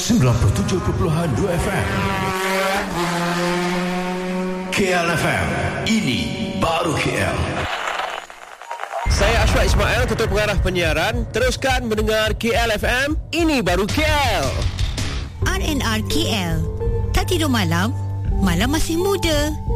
97.2 FM. KL FM, ini baru KL. Saya Ashwat Ismail, Ketua Pengarah Penyiaran. Teruskan mendengar KL FM, ini baru KL. RNR KL. Tak tidur malam, malam masih muda.